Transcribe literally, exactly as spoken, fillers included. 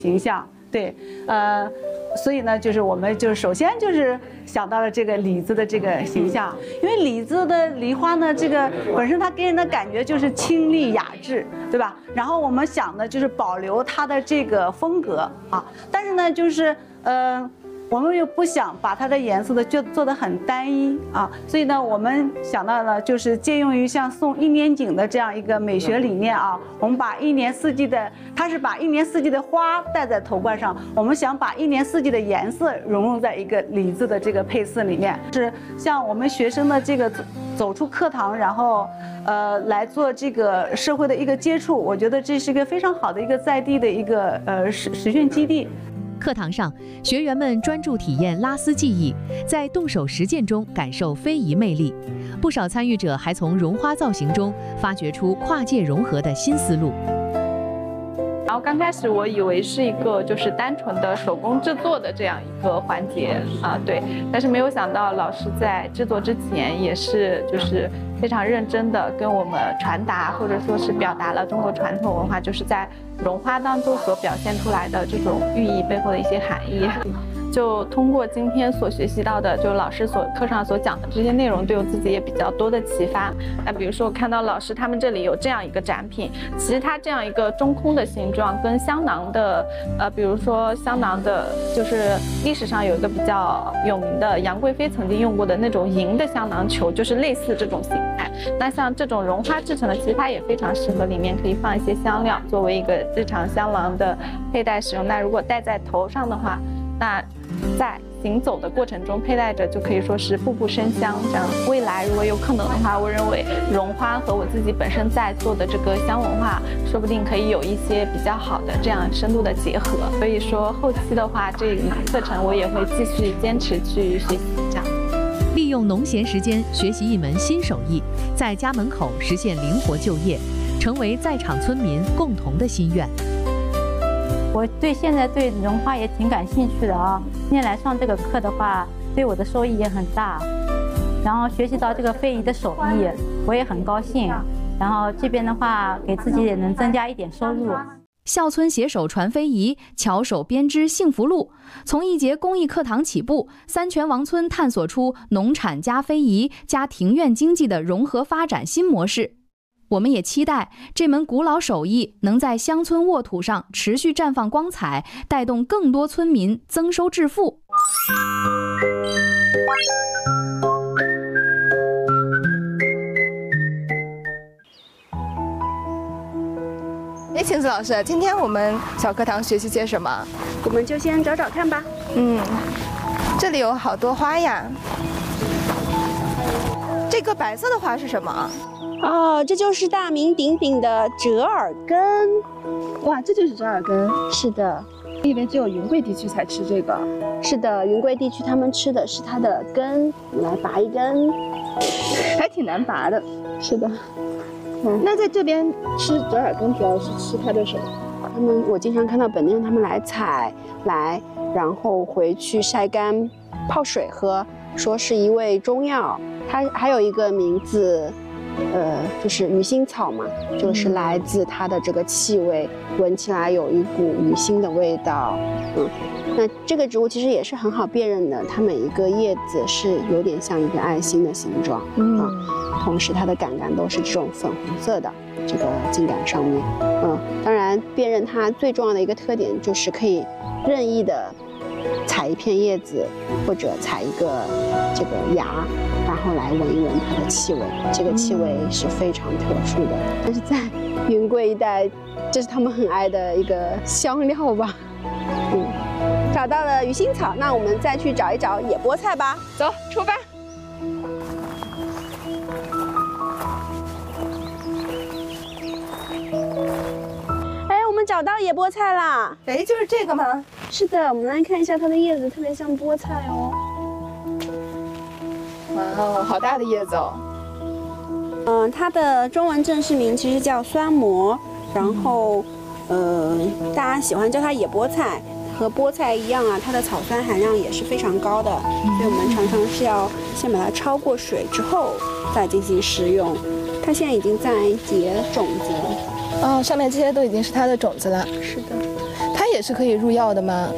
形象。对，呃，所以呢，就是我们就首先就是想到了这个李子的这个形象，因为李子的梨花呢，这个本身它给人的感觉就是清丽雅致，对吧？然后我们想的就是保留它的这个风格啊，但是呢，就是呃。我们又不想把它的颜色的就做得很单一啊，所以呢，我们想到了就是借用于像送一年锦的这样一个美学理念啊，我们把一年四季的，它是把一年四季的花戴在头冠上，我们想把一年四季的颜色融入在一个李子的这个配色里面，是像我们学生的这个走走出课堂，然后呃来做这个社会的一个接触，我觉得这是一个非常好的一个在地的一个呃实实训基地。 课堂上，学员们专注体验拉丝技艺，在动手实践中感受非遗魅力。不少参与者还从绒花造型中发掘出跨界融合的新思路。 然后刚开始我以为是一个就是单纯的手工制作的这样一个环节啊，对，但是没有想到老师在制作之前也是就是非常认真的跟我们传达或者说是表达了中国传统文化就是在绒花当中所表现出来的这种寓意背后的一些含义。就通过今天所学习到的，就老师所课上所讲的这些内容，对我自己也比较多的启发。那比如说，我看到老师他们这里有这样一个展品，其实它这样一个中空的形状，跟香囊的，呃，比如说香囊的，就是历史上有一个比较有名的杨贵妃曾经用过的那种银的香囊球，就是类似这种形态。那像这种绒花制成的，其实它也非常适合，里面可以放一些香料，作为一个日常香囊的佩戴使用。那如果戴在头上的话，那在行走的过程中佩戴着，就可以说是步步生香。这样，未来如果有可能的话，我认为绒花和我自己本身在做的这个香文化，说不定可以有一些比较好的这样深度的结合。所以说，后期的话，这一课程我也会继续坚持去学习。这样， 利用农闲时间学习一门新手艺，在家门口实现灵活就业，成为在场村民共同的心愿。 我对现在对绒花也挺感兴趣的啊，今天来上这个课的话，对我的收益也很大，然后学习到这个非遗的手艺，我也很高兴。然后这边的话，给自己也能增加一点收入。 校村携手传非遗，巧手编织幸福路。从一节公益课堂起步，三全王村探索出农产加非遗加庭院经济的融合发展新模式。我们也期待这门古老手艺能在乡村沃土上持续绽放光彩，带动更多村民增收致富。 哎，晴子老师，今天我们小课堂学习些什么？ 我们就先找找看吧。 嗯，这里有好多花呀。这个白色的花是什么？ 哦，这就是大名鼎鼎的折耳根。 哇，这就是折耳根。 是的， 我以为只有云贵地区才吃这个。 是的，云贵地区他们吃的是它的根，来拔一根， 还挺难拔的。 是的。 嗯，那在这边吃折耳根主要是吃它的什么？ 他们我经常看到本地人他们来采来，然后回去晒干泡水喝，说是一味中药。它还有一个名字。呃，就是鱼腥草嘛，就是来自它的这个气味，闻起来有一股鱼腥的味道。嗯，那这个植物其实也是很好辨认的，它每一个叶子是有点像一个爱心的形状。嗯，同时它的杆杆都是这种粉红色的，这个茎杆上面。嗯，当然辨认它最重要的一个特点就是可以任意的采一片叶子，或者采一个这个芽。然后来闻一闻它的气味，这个气味是非常特殊的，但是在云贵一带，这是他们很爱的一个香料吧。嗯，找到了鱼腥草，那我们再去找一找野菠菜吧。 走，出发。 哎，我们找到野菠菜啦！ 哎，就是这个吗？ 是的，我们来看一下它的叶子，特别像菠菜哦。 哇哦，好大的叶子哦！ 嗯、呃，它的中文正式名其实叫酸蘑，然后，呃，大家喜欢叫它野菠菜，和菠菜一样啊，它的草酸含量也是非常高的，所以我们常常是要先把它焯过水之后再进行食用。它现在已经在结种子了。 哦，上面这些都已经是它的种子了。 是的。 它也也是可以入药的吗？